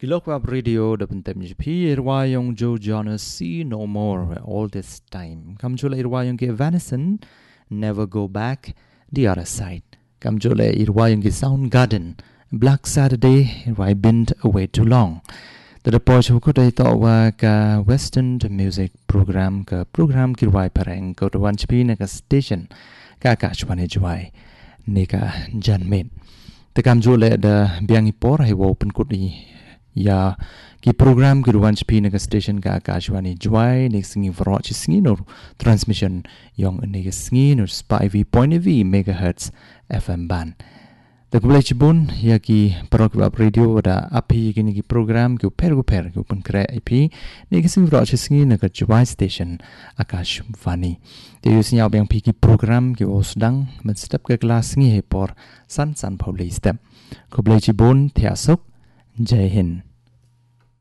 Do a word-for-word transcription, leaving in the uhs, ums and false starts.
Kilok Web Radio da pentem jipi irwayong Joe Jonas See No More All This Time. Kamjula irwayong ke Venison Never Go Back The Other Side. Kamjula irwayong ke Soundgarden Black Saturday irway Been Away Too Long. Tada poch ko dai to wa ka Western Music Program ka program kirway pareng ko wan jipi na ka station ka ka chwane jwai ne ka janmet. Ta kamjula da biang ipor hai open kudi ya ki program ki ruanch pi naga station ka akashwani jwai nek singi vrach singi no transmission yong nega singi no five point five megahertz F M band ta kublai chibun ya ki parok web radio da api ki ki program ki per go per ki open kre ip nek singi vrach singi naga jwai station akashwani te yusin yaw bang pi ki program ki osdang men step ka class singi he por san san public step kublai chibun thiasok Jai Hind.